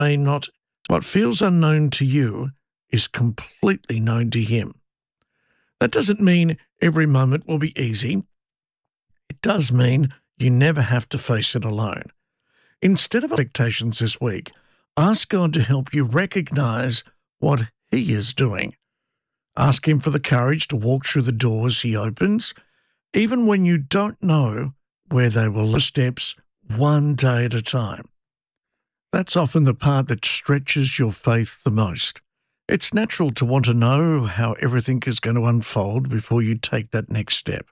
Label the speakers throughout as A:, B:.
A: may not, what feels unknown to you is completely known to him. That doesn't mean every moment will be easy. It does mean you never have to face it alone. Instead of expectations this week, ask God to help you recognize what he is doing. Ask him for the courage to walk through the doors he opens, even when you don't know where they will lead. Steps one day at a time. That's often the part that stretches your faith the most. It's natural to want to know how everything is going to unfold before you take that next step.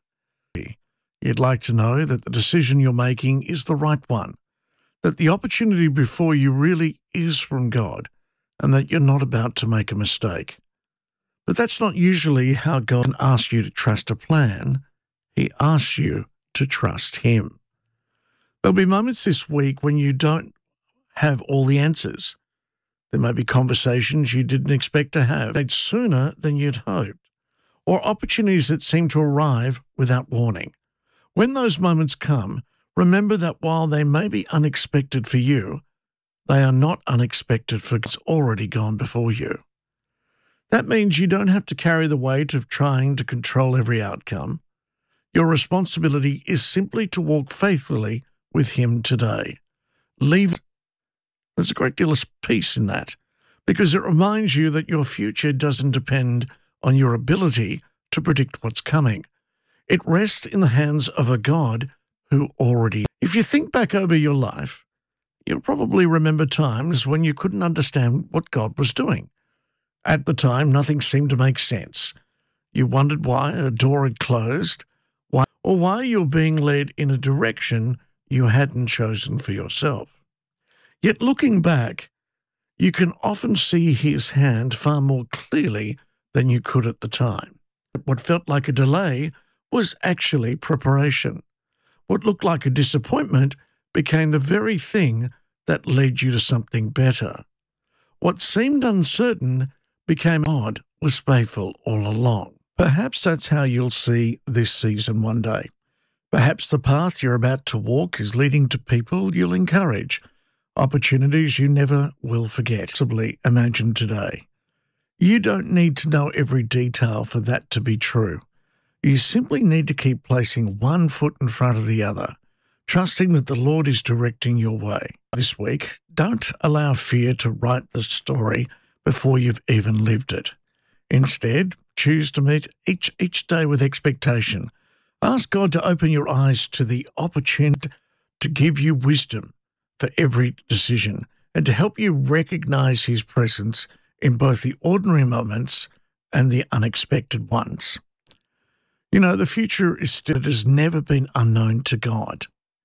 A: You'd like to know that the decision you're making is the right one, that the opportunity before you really is from God, and that you're not about to make a mistake. But that's not usually how God asks you to trust a plan. He asks you to trust him. There'll be moments this week when you don't have all the answers. There may be conversations you didn't expect to have made sooner than you'd hoped, or opportunities that seem to arrive without warning. When those moments come, remember that while they may be unexpected for you, they are not unexpected for God's already gone before you. That means you don't have to carry the weight of trying to control every outcome. Your responsibility is simply to walk faithfully with him today. There's a great deal of peace in that, because it reminds you that your future doesn't depend on your ability to predict what's coming. It rests in the hands of a God who already. If you think back over your life, you'll probably remember times when you couldn't understand what God was doing. At the time, nothing seemed to make sense. You wondered why a door had closed, why you were being led in a direction you hadn't chosen for yourself. Yet looking back, you can often see his hand far more clearly than you could at the time. What felt like a delay was actually preparation. What looked like a disappointment became the very thing that led you to something better. What seemed uncertain became God was faithful all along. Perhaps that's how you'll see this season one day. Perhaps the path you're about to walk is leading to people you'll encourage, opportunities you never will forget, possibly imagine today. You don't need to know every detail for that to be true. You simply need to keep placing one foot in front of the other, trusting that the Lord is directing your way. This week, don't allow fear to write the story before you've even lived it. Instead, choose to meet each day with expectation. Ask God to open your eyes to the opportunity to give you wisdom for every decision and to help you recognize his presence in both the ordinary moments and the unexpected ones. You know, the future it has never been unknown to God.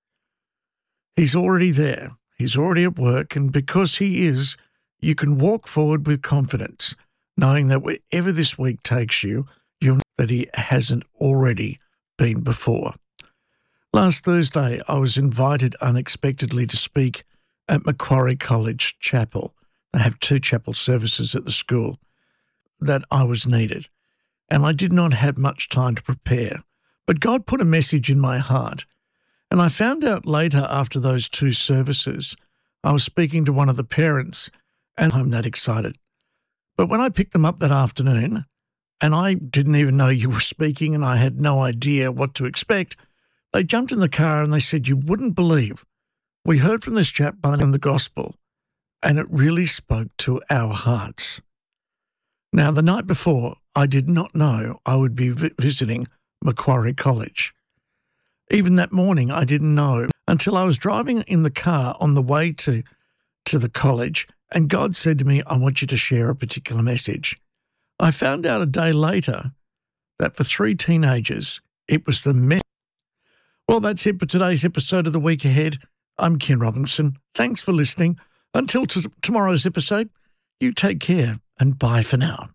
A: He's already there. He's already at work, and because he is, you can walk forward with confidence, knowing that wherever this week takes you, you'll know that he hasn't already been before. Last Thursday, I was invited unexpectedly to speak at Macquarie College Chapel. They have 2 chapel services at the school that I was needed, and I did not have much time to prepare. But God put a message in my heart, and I found out later after those 2 services, I was speaking to one of the parents, and I'm that excited. But when I picked them up that afternoon, and I didn't even know you were speaking and I had no idea what to expect, they jumped in the car and they said, "You wouldn't believe. We heard from this chap in the gospel, and it really spoke to our hearts." Now, the night before, I did not know I would be visiting Macquarie College. Even that morning, I didn't know until I was driving in the car on the way to the college, and God said to me, "I want you to share a particular message." I found out a day later that for 3 teenagers, it was the message. Well, that's it for today's episode of The Week Ahead. I'm Ken Robinson. Thanks for listening. Until tomorrow's episode, you take care and bye for now.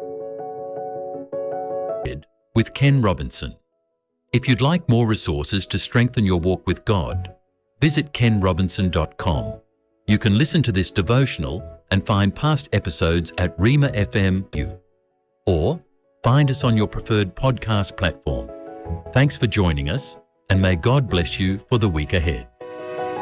B: With Ken Robinson. If you'd like more resources to strengthen your walk with God, visit kenrobinson.com. You can listen to this devotional and find past episodes at Rima FM, or find us on your preferred podcast platform. Thanks for joining us, and may God bless you for the week ahead.